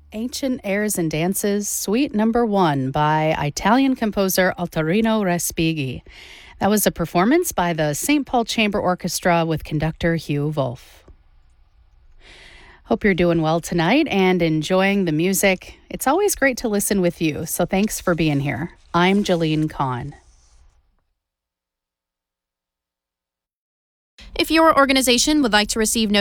Ancient Airs and Dances, Suite Number 1 by Italian composer Ottorino Respighi. That was a performance by the St. Paul Chamber Orchestra with conductor Hugh Wolf. Hope you're doing well tonight and enjoying the music. It's always great to listen with you, so thanks for being here. I'm Jolene Kahn. If your organization would like to receive